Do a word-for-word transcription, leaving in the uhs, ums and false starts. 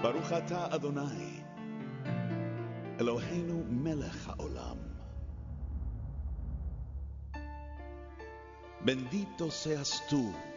ברוך אתה אדוני, אלוהינו מלך העולם. Bendito seas tú,